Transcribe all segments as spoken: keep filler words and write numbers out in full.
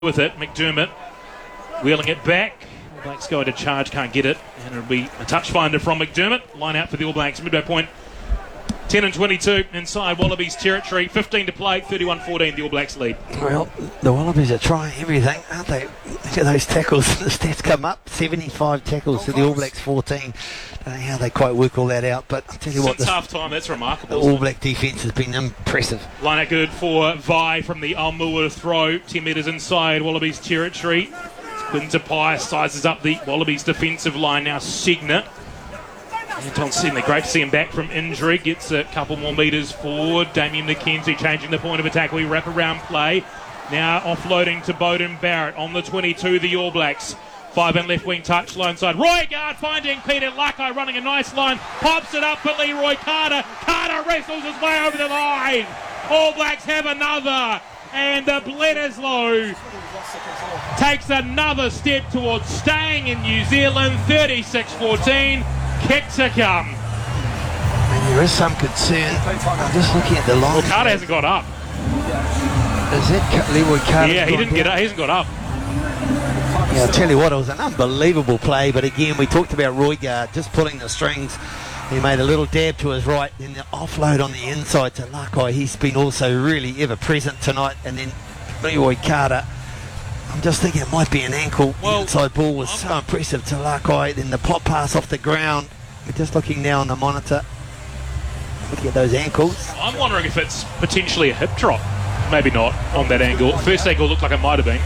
with it. McDermott wheeling it back. All Blacks going to charge, can't get it, and it'll be a touch finder from McDermott. Line out for the All Blacks midway point. ten and twenty-two inside Wallabies territory. fifteen to play, thirty-one fourteen, the All Blacks lead. Well, the Wallabies are trying everything, aren't they? Look at those tackles. The stats come up. seventy-five tackles to the All Blacks fourteen. I don't know how they quite work all that out, but I'll tell you what. Since half time, that's remarkable. The All Black defence has been impressive. Line out good for Vi from the Almua throw. ten metres inside Wallabies territory. Windsor Pye sizes up the Wallabies defensive line now. Signer. Anton Signer, great to see him back from injury. Gets a couple more metres forward. Damien McKenzie changing the point of attack. We wrap around play. Now offloading to Beauden Barrett on the twenty-two, the All Blacks. Five and left wing touch, line side. Roigard finding Peter Lakai running a nice line. Pops it up for Leroy Carter. Carter wrestles his way over the line. All Blacks have another. And the Bledisloe takes another step towards staying in New Zealand. thirty-six fourteen. Kick to come. And there is some concern. I'm just looking at the line. Well, Carter hasn't got up. Is that Leroy Carter? Yeah, he didn't get up. He hasn't got up. Yeah, I'll tell you what, it was an unbelievable play, but again, we talked about Roigard just pulling the strings. He made a little dab to his right, then the offload on the inside to Lakai. He's been also really ever present tonight, and then Leroy Carter. I'm just thinking it might be an ankle. Well, the inside ball was so impressive to Lakai, then the pop pass off the ground. We're just looking now on the monitor, looking at those ankles. I'm wondering if it's potentially a hip drop. Maybe not on that angle. First angle looked like it might have been.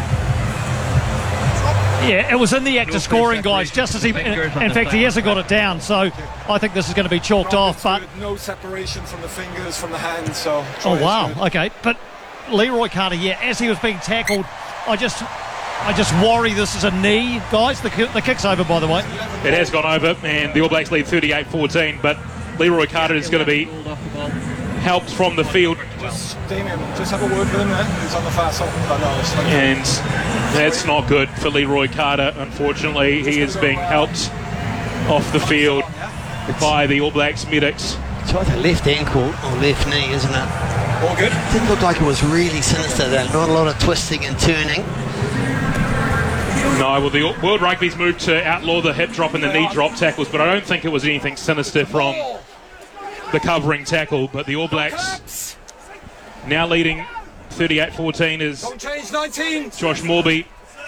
Yeah, it was in the act of scoring, guys, just as he... In, in fact, he hasn't got it down, so I think this is going to be chalked off, but... No separation from the fingers, from the hands, so... Oh, wow, okay. But Leroy Carter, yeah, as he was being tackled, I just... I just worry this is a knee, guys. The, the kick's over, by the way. It has gone over, and the All Blacks lead thirty-eight fourteen, but Leroy Carter is going to be helped from the field. Just, Damien, just have a word with him there. He's on the far side. And that's not good for Leroy Carter, unfortunately. He is being helped off the field by the All Blacks medics. It's either left ankle or left knee, isn't it? All good. It didn't look like it was really sinister, though. Not a lot of twisting and turning. No, well, the World Rugby's moved to outlaw the hip drop and the knee drop tackles, but I don't think it was anything sinister from the covering tackle. But the All Blacks now leading thirty-eight fourteen as Josh Morby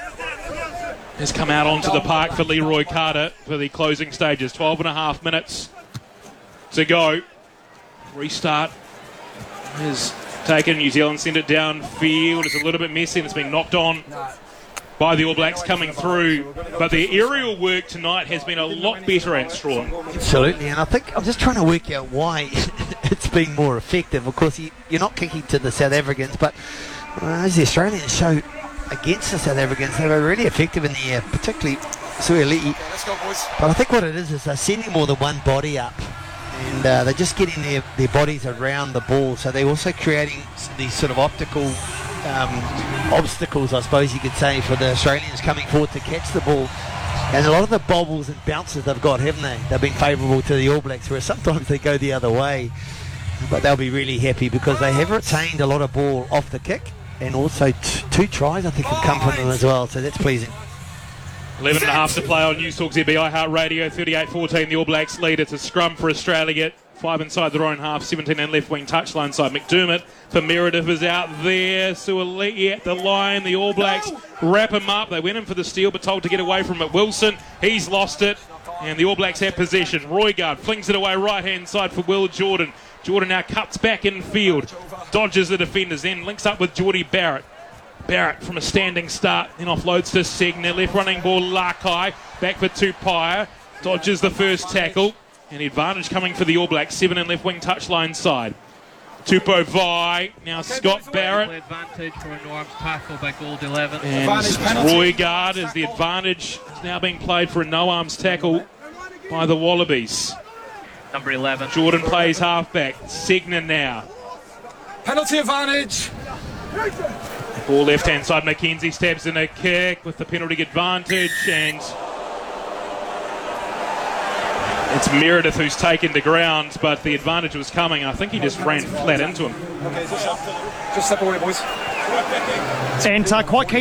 has come out onto the park for Leroy Carter for the closing stages. twelve and a half minutes to go. Restart is taken. New Zealand send it downfield. It's a little bit messy and it's been knocked on by the All Blacks coming through, but the aerial work tonight has been a lot better and strong. Absolutely, and I think I'm just trying to work out why it's been more effective. Of course, you, you're not kicking to the South Africans, but uh, as the Australians show against the South Africans, they were really effective in the air, particularly Suali'i. But I think what it is is they're sending more than one body up, and uh, they're just getting their, their bodies around the ball, so they're also creating these sort of optical Um, obstacles, I suppose you could say, for the Australians coming forward to catch the ball. And a lot of the bobbles and bounces they've got, haven't they? They've been favourable to the All Blacks, whereas sometimes they go the other way. But they'll be really happy because they have retained a lot of ball off the kick, and also t- two tries I think have come from them as well, so that's pleasing. eleven and a half to play on News Talk Z B iHeart Radio. thirty-eight fourteen, the All Blacks lead. It's a scrum for Australia. Five inside their own half, seventeen and left wing touchline side. McDermott for Meredith is out there. Suali'i at the line. The All Blacks wrap him up. They went in for the steal, but told to get away from it. Wilson, he's lost it. And the All Blacks have possession. Roigard flings it away right hand side for Will Jordan. Jordan now cuts back in field. Dodges the defenders, then links up with Geordie Barrett. Barrett from a standing start, then offloads to Signer. Left running ball, Lakai. Back for Tupaia. Dodges the first tackle. And the advantage coming for the All Blacks, seven and left wing touchline side. Tupo Vi, now Scott Barrett. Advantage for a Norm's tackle by Gold eleven. And Roigard is the advantage. It's now being played for a no-arms tackle by the Wallabies. Number eleven. Jordan plays halfback. Signer now. Penalty advantage. Ball left-hand side. McKenzie stabs in a kick with the penalty advantage, and it's Meredith who's taken the ground, but the advantage was coming. I think he just ran flat into him. Okay, just, just step away, boys. And uh, quite keen